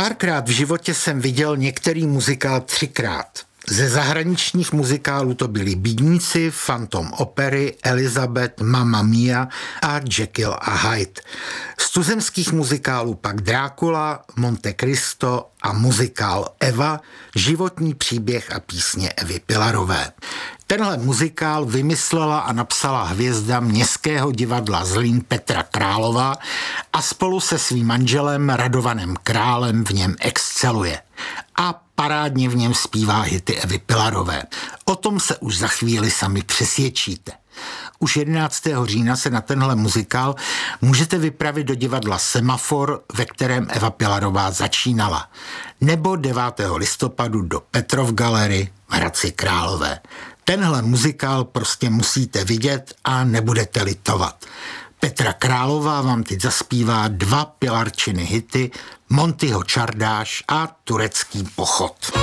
Párkrát v životě jsem viděl některý muzikál 3krát. Ze zahraničních muzikálů to byli Bídníci, Phantom opery, Elizabeth, Mamma Mia a Jekyll a Hyde. Z tuzemských muzikálů pak Drákula, Monte Cristo a muzikál Eva, životní příběh a písně Evy Pilarové. Tenhle muzikál vymyslela a napsala hvězda Městského divadla Zlín Petra Králová a spolu se svým manželem Radovanem Králem v něm exceluje. A parádně v něm zpívá hity Evy Pilarové. O tom se už za chvíli sami přesvědčíte. Už 11. října se na tenhle muzikál můžete vypravit do divadla Semafor, ve kterém Eva Pilarová začínala. Nebo 9. listopadu do Petrov Galery v Hradci Králové. Tenhle muzikál prostě musíte vidět a nebudete litovat. Petra Králová vám teď zaspívá 2 Pilarčiny hity, Montyho Čardáš a Turecký pochod.